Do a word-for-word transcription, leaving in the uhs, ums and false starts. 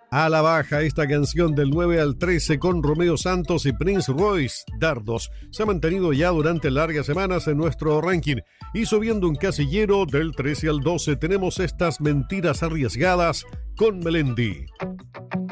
A la baja, esta canción del nueve al trece con Romeo Santos y Prince Royce, Dardos, se ha mantenido ya durante largas semanas en nuestro ranking. Y subiendo un casillero del trece al doce tenemos estas Mentiras Arriesgadas con Melendi.